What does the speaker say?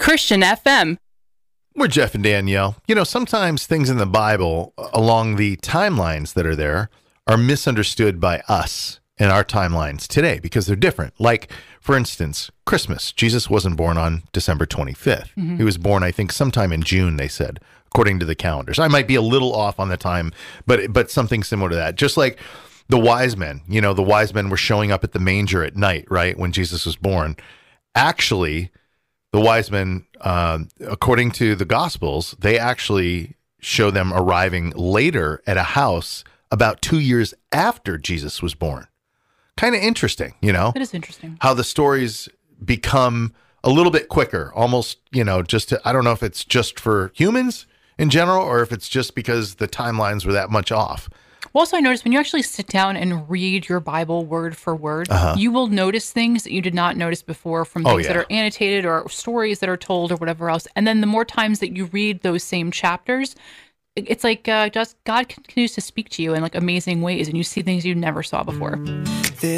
Christian FM. We're Jeff and Danielle. You know, sometimes things in the Bible along the timelines that are there are misunderstood by us in our timelines today because they're different. Like, for instance, Christmas. Jesus wasn't born on December 25th. Mm-hmm. He was born, I think, sometime in June, they said, according to the calendars. I might be a little off on the time, but something similar to that. Just like the wise men, you know, the wise men were showing up at the manger at night, right, when Jesus was born. Actually, the wise men, according to the Gospels, they actually show them arriving later at a house about 2 years after Jesus was born. Kind of interesting, you know? It is interesting. How the stories become a little bit quicker, almost, you know, I don't know if it's just for humans in general or if it's just because the timelines were that much off. Well, also, I noticed when you actually sit down and read your Bible word for word, you will notice things that you did not notice before from things that are annotated or stories that are told or whatever else. And then the more times that you read those same chapters, it's like God continues to speak to you in like amazing ways, and you see things you never saw before.